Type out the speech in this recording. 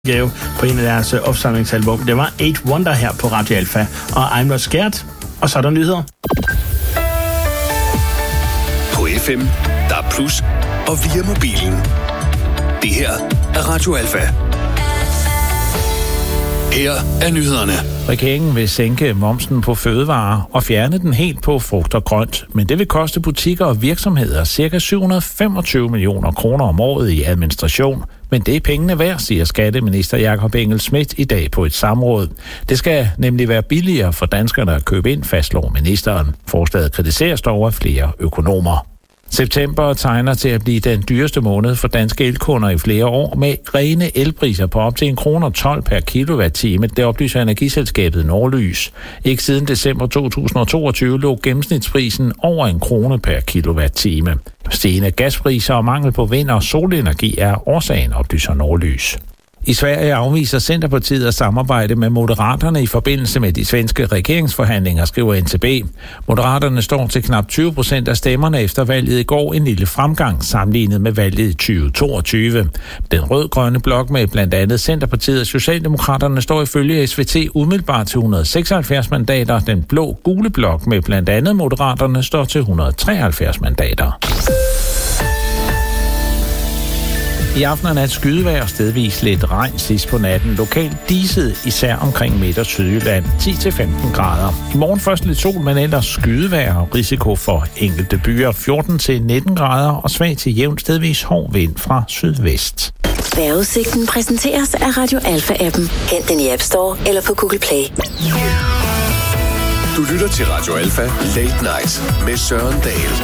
gave på en af deres opsamlingsalbum. Det var 8 Wonder her på Radio Alfa, og I'm Not Scared, og så er der nyheder. På FM, der er plus, og via mobilen. Det her er Radio Alfa. Her er nyhederne. Regeringen vil sænke momsen på fødevarer og fjerne den helt på frugt og grønt, men det vil koste butikker og virksomheder ca. 725 millioner kroner om året i administration. Men det er pengene værd, siger skatteminister Jakob Engel-Schmidt i dag på et samråd. Det skal nemlig være billigere for danskerne at købe ind, fastslår ministeren. Forslaget kritiseres dog af flere økonomer. September tegner til at blive den dyreste måned for danske elkunder i flere år med rene elpriser på op til 1,12 kroner per kilowatt-time. Det oplyser energiselskabet Norlys. Ikke siden december 2022 lå gennemsnitsprisen over 1 krone per kilowatt-time. Stigende gaspriser og mangel på vind- og solenergi er årsagen, oplyser Norlys. I Sverige afviser Centerpartiet at samarbejde med Moderaterne i forbindelse med de svenske regeringsforhandlinger, skriver NTB. Moderaterne står til knap 20% af stemmerne efter valget i går, en lille fremgang sammenlignet med valget i 2022. Den rød-grønne blok med blandt andet Centerpartiet og Socialdemokraterne står ifølge SVT umiddelbart til 176 mandater. Den blå-gule blok med blandt andet Moderaterne står til 173 mandater. I aften og nat skydevejr og stedvis lidt regn sidst på natten. Lokalt diset, især omkring Midt- og Sydjylland, 10-15 grader. I morgen først lidt sol, men ellers skydevejr og risiko for enkelte byer, 14-19 grader og svag til jævn stedvis hård vind fra sydvest. Vejrudsigten præsenteres af Radio Alfa-appen. Hent den i App Store eller på Google Play. Du lytter til Radio Alfa Late Night med Søren Dahl.